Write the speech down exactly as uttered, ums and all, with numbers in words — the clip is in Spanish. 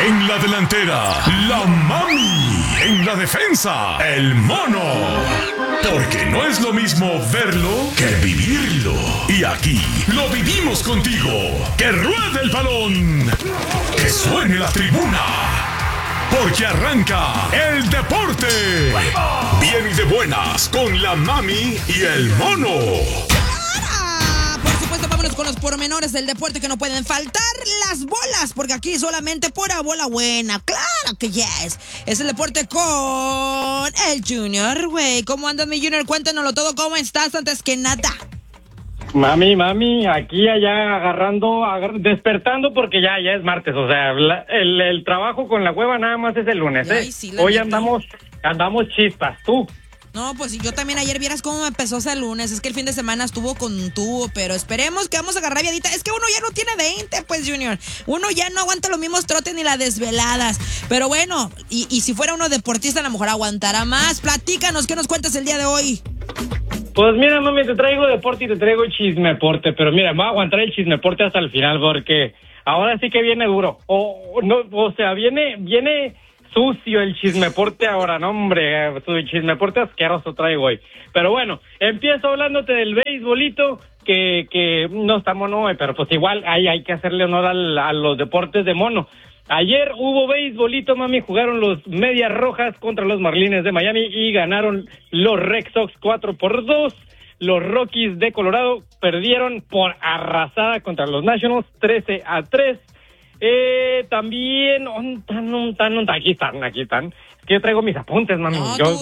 En la delantera, la mami. En la defensa, el mono. Porque no es lo mismo verlo que vivirlo. Y aquí lo vivimos contigo. ¡Que ruede el balón! ¡Que suene la tribuna! Porque arranca el deporte. Bien y de buenas con la mami y el mono. Por supuesto, vámonos con los pormenores del deporte que no pueden faltar. Las bolas, porque aquí solamente pura bola buena. Claro que yes. Es el deporte con el Junior, güey. ¿Cómo andas, mi Junior? Cuéntanoslo todo. ¿Cómo estás antes que nada? Mami, mami, aquí allá agarrando, agar- despertando porque ya, ya es martes, o sea, la- el, el trabajo con la hueva nada más es el lunes, ¿eh? Ay, sí, la Hoy neta. andamos, andamos chispas, tú. No, pues yo también ayer vieras cómo me empezó ese lunes. Es que el fin de semana estuvo con tubo, pero esperemos que vamos a agarrar viadita. Es que uno ya no tiene veinte, pues, Junior. Uno ya no aguanta los mismos trotes ni las desveladas. Pero bueno, y, y si fuera uno deportista, a lo mejor aguantará más. Platícanos, ¿qué nos cuentas el día de hoy? Pues mira, mami, te traigo deporte y te traigo chismeporte, pero mira, me voy a aguantar el chismeporte hasta el final porque ahora sí que viene duro. O no, o sea, viene, viene sucio el chismeporte ahora, no, hombre, su chismeporte asqueroso traigo hoy. Pero bueno, empiezo hablándote del beisbolito, que, que no está mono, eh, pero pues igual hay, hay que hacerle honor al, a los deportes de mono. Ayer hubo beisbolito, mami, jugaron los Medias Rojas contra los Marlins de Miami y ganaron los Red Sox cuatro por dos. Los Rockies de Colorado perdieron por arrasada contra los Nationals trece a tres. Eh, también, un tan, un tan, un tan, aquí están, aquí están. Es que yo traigo mis apuntes, mami. No, Yo, tú